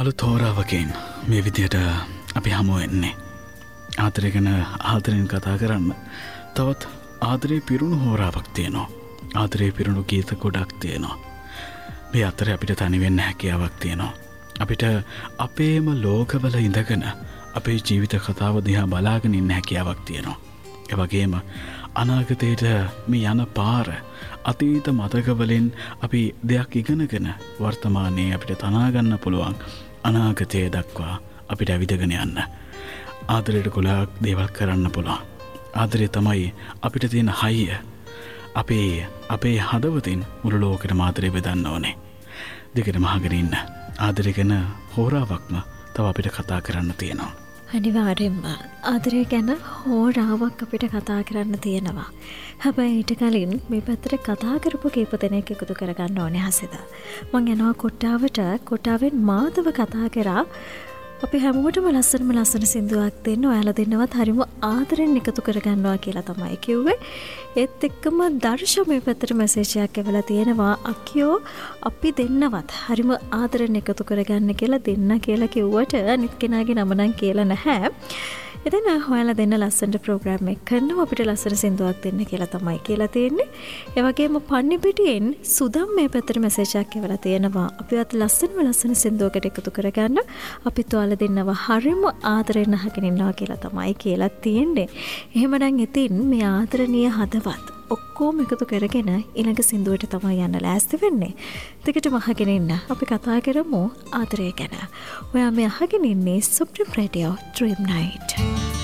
අලුත් හෝරාවකින් මේ විදියට අපි හමු වෙන්නේ. ආදරය ගැන ආදරෙන් කතා කරන්න තවත් ආදරේ පිරුණු හෝරාවක් තියෙනවා. ආදරේ පිරුණු ගීත ගොඩක් තියෙනවා. මේ අතරේ අපිට තනි වෙන්න හැකියාවක් තියෙනවා. අපිට අපේම ලෝකවල ඉඳගෙන අපේ ජීවිත කතාව දිහා බලාගෙන ඉන්න හැකියාවක් තියෙනවා. ඒ වගේම අනාගතයට මේ යන පාර අතීත මතකවලින් අපි දෙයක් ඉගෙනගෙන වර්තමානයේ අපිට තනා ගන්න පුළුවන් අනාගතය දක්වා අපිට ඇවිදගෙන යන්න. ආදරයට ගොඩාක් දේවල් කරන්න පුළුවන්. ආදරය තමයි අපිට තියෙන හයිය. අපේ හදවතින් මුළු ලෝකෙටම ආදරය බෙදන්න ඕනේ. දෙකටම අහගෙන ඉන්න. ආදරය ගැන හෝරාවක්ම තව අපිට කතා කරන්න තියෙනවා. අනිවාර්යෙන්ම ආදරය ගැන හෝරාවක් අපිට කතා කරන්න තියෙනවා. හැබැයි ඊට කලින් මේ පැත්තට කතා කරපු කීප දෙනෙක් එකතු කරගන්න ඕනේ හසිත. මං යනවා කොට්ටාවෙන් මාතව කතා කරා. අපි හැමෝටම ලස්සන සින්දුවක් දෙන්න ඔයාලා දෙන්නවත් හරිම ආදරෙන් එකතු කරගන්නවා කියලා තමයි කිව්වේ. ඒත් එක්කම දර්ශ මේ පැත්තට මැසේජ් එකක් එවලා තියෙනවා. අකියෝ අපි දෙන්නවත් හරිම ආදරෙන් එකතු කරගන්න කියලා දෙන්න කියලා කිව්වට අනිත් කෙනාගේ නම නම් කියලා නැහැ. ඉතින් ඔයාලා දෙන්න ලස්සනට ප්‍රෝග්‍රෑම් එක කරනවා අපිට ලස්සන සින්දුවක් දෙන්න කියලා තමයි කියලා තියෙන්නේ. ඒ වගේම පන්නි පිටියෙන් සුදම් මේ පැත්තට මැසේජ් එකක් එවලා තියෙනවා. අපිවත් ලස්සන සින්දුවකට එකතු කරගන්න අපිත් ඔයාලා දෙන්නව හරිම ආදරෙන් අහගෙන ඉන්නවා කියලා තමයි කියලා තියෙන්නේ. එහෙමනම් ඉතින් මේ ආදරණීය හදවත් ඔක්කොම එකතු කරගෙන ඊළඟ සින්දුවට තමයි යන්න ලෑස්ති වෙන්නේ. දෙකටම අහගෙන ඉන්න. අපි කතා කරමු ආදරය ගැන. ඔයා මේ අහගෙන ඉන්නේ සුප්‍රීම රේඩියෝ ඩ්‍රීම් නයිට්.